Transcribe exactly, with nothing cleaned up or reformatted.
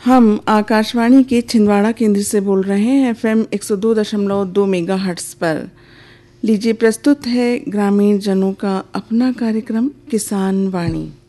हम आकाशवाणी के छिंदवाड़ा केंद्र से बोल रहे हैं एफएम एक सौ दो दशमलव दो मेगाहर्ट्ज पर। लीजिए प्रस्तुत है ग्रामीण जनों का अपना कार्यक्रम किसान वाणी।